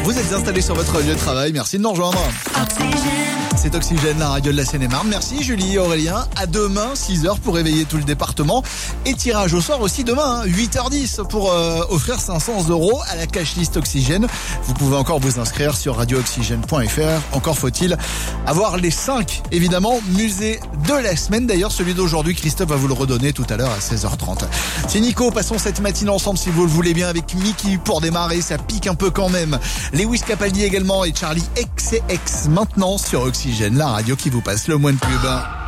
Vous êtes installés sur votre lieu de travail. Merci de nous rejoindre. C'est Oxygène, la radio de la Seine-et-Marne. Merci Julie et Aurélien. À demain, 6h pour réveiller tout le département. Et tirage au sort aussi demain, 8h10 pour offrir 500 € à la cash list Oxygène. Vous pouvez encore vous inscrire sur radiooxygène.fr. Encore faut-il avoir les 5, évidemment, musées de la semaine. D'ailleurs, celui d'aujourd'hui, Christophe va vous le redonner tout à l'heure à 16h30. C'est Nico, passons cette matinée ensemble si vous le voulez bien avec Mickey pour démarrer. Ça pique un peu quand même. Lewis Capaldi également et Charlie XCX maintenant sur Oxygène, la radio qui vous passe le moins de pub.